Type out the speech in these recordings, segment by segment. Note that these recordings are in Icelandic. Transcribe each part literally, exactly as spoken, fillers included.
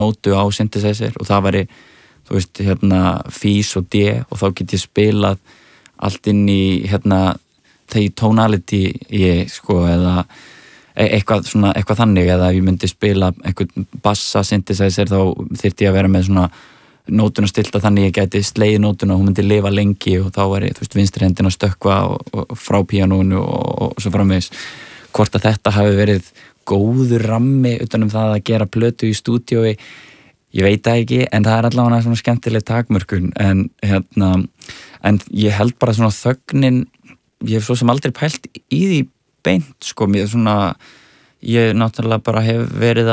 nótu á synthesizer og það væri, þú veist, hérna fís og D og þá get ég spilað allt inn í, hérna, þegar tonality ég, sko, eða eitthvað svona, eitthvað þannig, eða ef ég myndi spila einhvern bassa synthesizer þá þyrfti ég að vera með svona nótuna stilta þannig ég gæti slegið nótuna og hún myndi lifa lengi og þá væri, þú veist, vinstri hendin að stökkva og, og frá píanónu og, og svo framvegis. Hvort að þetta hafi verið góður rammi utan um það að gera plötu í stúdíói, ég veit það ekki, en það er allavega svona skemmtileg takmörkun, en hérna, en ég held bara svona þögnin, ég hef svo sem aldrei pælt í því beint, sko, mér svona, ég náttúrulega bara hef verið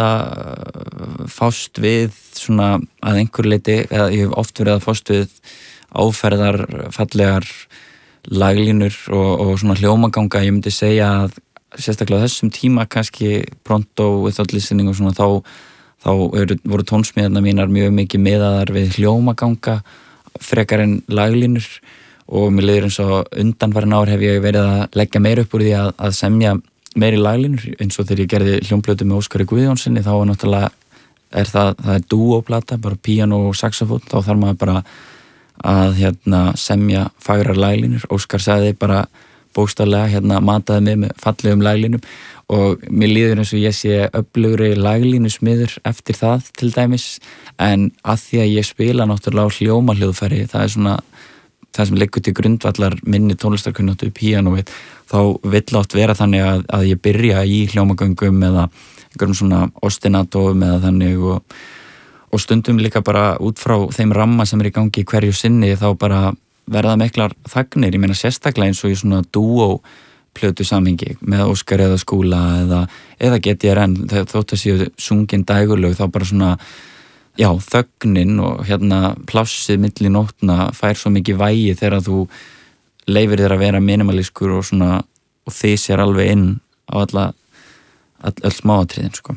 að fást við svona að einhver leiti, eða ég hef oft verið að fást við áferðar, fallegar laglínur og, og svona hljómaganga, ég myndi segja að sérstaklega á þessum tíma kannski Pronto, Without Listening og svona þá, þá eru, voru tónsmíðarnar mínar mjög mikið miðaðar við hljómaganga frekar en laglínur og mér leiðir eins og undanfarin ár hef ég verið að leggja meira upp úr því að, að semja meiri laglínur eins og þegar ég gerði hljómplötu með Óskari Guðjónssoni þá er náttúrulega er það, það er dúóplata, bara píanó og saxofón, þá þarf maður bara að hérna semja fagrar laglínur. Óskar sagði bara bókstaflega hérna mataði mig með fallegum laglínum og mér líður eins og ég sé öflugri laglínusmiður eftir það til dæmis, en að því að ég spila náttúrulega á hljómahljóðfæri, það er svona það sem liggur til grundvallar minni tónlistarkunnáttu píanóið, þá vill átt vera þannig að, að ég byrja í hljómagöngum eða einhverjum svona ostinatóum eða þannig og, og stundum líka bara út frá þeim ramma sem er í gangi hverju sinni þá bara verða miklar þagnir, ég meina sérstaklega eins og í svona dúó plötu samhengi með Óskar eða Skúla eða, eða G T R N, þótt að séu sungin dægurlög, þá bara svona já, þögnin og hérna plássið milli nótna fær svo mikið vægi þegar þú leifir þér að vera minimalískur og svona og þið sér alveg inn á alla all, all smáatriðin, sko.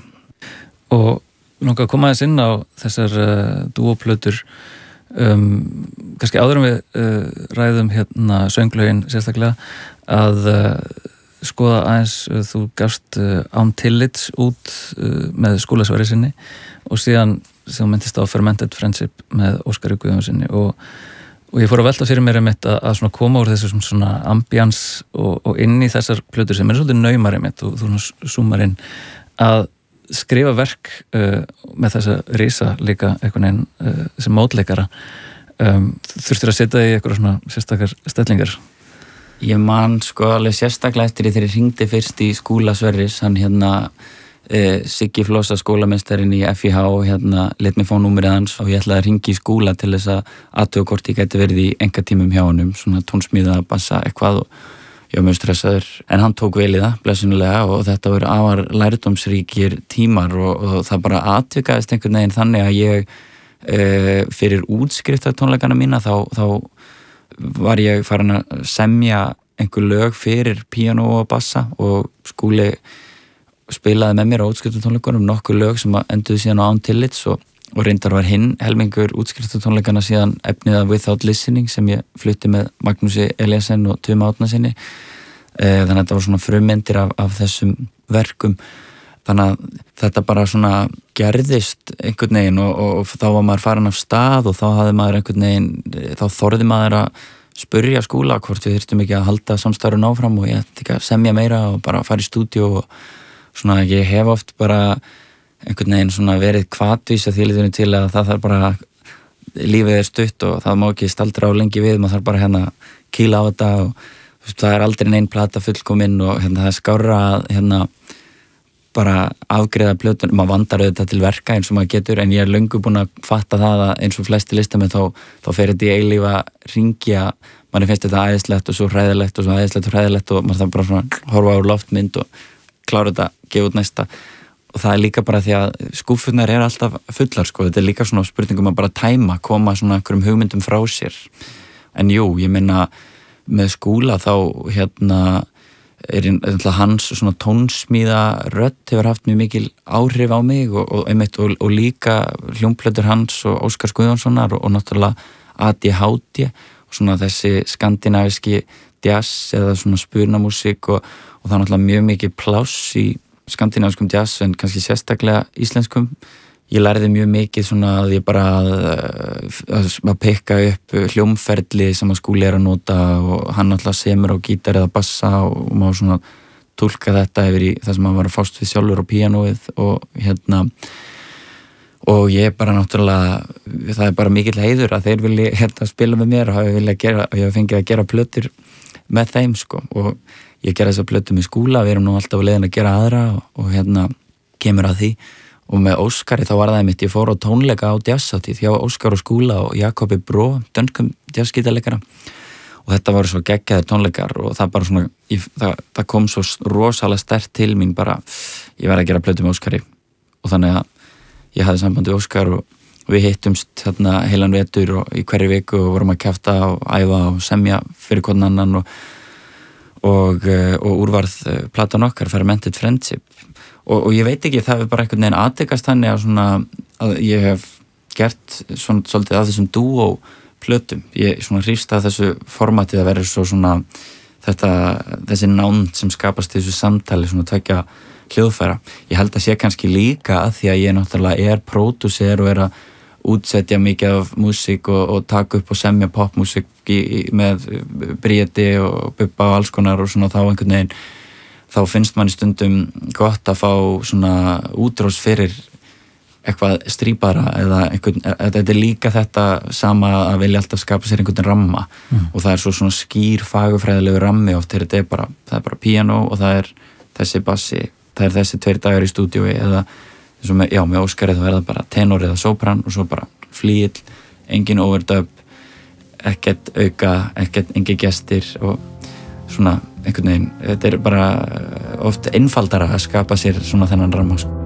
Og langar að koma aðeins inn á þessar uh, dúóplötur um, kannski áður en við uh, ræðum hérna sönglögin sérstaklega að uh, skoða aðeins, uh, þú gafst uh, Án tillits út uh, með Skúlasvari sinni og síðan sem myndist á Fermented Friendship með Óskari Guðjónssoni og, og ég fór að velta fyrir mér einmitt að, að svona koma úr þessu svona ambjans og, og inn í þessar plötur sem er svolítið naumar einmitt og þú súmar inn að skrifa verk uh, með þessa risa líka einhvern veginn uh, sem mótleikara um, þurftir að setja í eitthvað svona sérstakar stellingar. Ég man sko alveg sérstaklega eftir þegar ég hringdi fyrst í Skúla Sverris, hann hérna Eh, Siggi Flosa skólameistarinn í F I H hérna let mig fá númerið hans og ég ætlaði að hringi í Skúla til þess að athuga hvort ég gæti verið í engatímum hjá honum, svona tónsmíða, bassa, eitthvað og ég var mjög stressaður, en hann tók vel í það, blessunulega, og þetta voru afar lærdómsríkir tímar og, og það bara atvikaðist einhvern veginn þannig að ég eh, fyrir útskriftartónleikana mína þá, þá var ég farin að semja einhver lög fyrir píanó og bassa og Skúli spilaði með mér á útskriftartónleikunum nokkur lög sem enduðu síðan á Án tillits og, og reyndar var hinn helmingur útskriftartónleikana síðan efnið af Without Listening sem ég flutti með Magnúsi Eliasen og Tumi Árnasyni e, þannig að þetta var svona frummyndir af, af þessum verkum þannig að þetta bara svona gerðist einhvern veginn og, og, og þá var maður farin af stað og þá hafði maður einhvern veginn þá þorði maður að spurja Skúla hvort við þyrftum ekki að halda samstarfun áfram og ég ætti ekki að semja meira og bara fara í stúdíó og svona ég hef oft bara einhvern veginn svona verið hvatvís að þýlitunum til að það þarf bara lífið er stutt og það má ekki staldra á lengi við, maður þarf bara hérna kýla á þetta og veist, það er aldrei neinn plata fullkominn og hérna það er skárra að hérna bara afgreiða plötun, maður vandar auðvitað til verka eins og maður getur, en ég er löngu búin að fatta það að eins og flesti listamenn þá, þá fer þetta í eilífa hringi að manni finnst þetta æðislegt og svo hræðilegt og svo æðislegt og hræðilegt og maður þarf bara svona horfa á loftmynd og klára þetta, gefa út næsta og það er líka bara því að skúfurnar er alltaf fullar, sko, þetta er líka svona spurningum að bara tæma, koma svona einhverjum hugmyndum frá sér, en jú, ég meina með Skúla þá hérna er hans svona tónsmíða rödd hefur haft mjög mikil áhrif á mig og, og, einmitt, og, og líka hljómplötur hans og Óskars Guðjónssonar og, og náttúrulega A D H D og svona þessi skandinaviski jazz eða svona spurnamúsík og og það er náttúrulega mjög mikið pláss í skandinaviskum jazz en kannski sérstaklega íslenskum ég lærði mjög mikið svona að ég bara að, að, að pikka upp hljómferli sem að Skúli er að nota og hann alltaf semur á gítar eða bassa og má svona túlka þetta yfir í það sem hann var að fást við sjálfur á píanóið og hérna og ég bara náttúrulega, það er bara mikill heiður að þeir vilja hérna spila með mér og hafi viljað gera, ég hef fengið að gera plötur með þeim sko og ég gera þessa plötu með Skúla, við erum nú alltaf á leiðin að gera aðra og, og hérna kemur að því og með Óskari þá var það einmitt, ég fór á tónleika á jazzhátíð hjá Óskar og Skúla og Jakobi Bró, dönskum jazzgítarleikara og þetta var svo geggjaðir tónleikar og það bara svona, ég, það, það kom svo rosalega sterkt til mín bara, ég verði að gera plötu með Óskari og þannig að ég hafði samband við Óskar og við hittumst hérna heilan vetur og í hverju viku og vorum að kjafta og æfa og semja fyrir hvern annan og, og, og úrvarð platan okkar, Fermented Friendship og, og ég veit ekki, það er bara einhvern veginn aðtekast þannig að svona, að ég hef gert svona svolítið að þessum dúó plötum, ég svona hrýfst að þessu formatið að vera svo svona þetta, þessi nánd sem skapast í þessu samtali, svona tvekja hljóðfæra. Ég held að sé kannski líka að því að ég náttúrulega er pródúser og er að útsetja mikið af músík og, og taka upp og semja popmúsík í, í, með Bríeti og Bubba og alls konar og svona þá einhvern veginn þá finnst manni stundum gott að fá svona útrás fyrir eitthvað strípara eða einhvern, þetta er líka þetta sama að vilja alltaf skapa sér einhvern ramma mm. og það er svo svona skýr fagurfræðilegu rammi oft þegar þetta er bara, það er bara píanó og það er þessi bassi það er þessi tveir dagar í stúdíói eða eins og með, já, með Óskari þá er það bara tenor eða sopran og svo bara flíill, engin overdub, ekkert auka, ekkert engi gestir og svona einhvern veginn, þetta er bara oft einfaldara að skapa sér svona þennan ramma sko.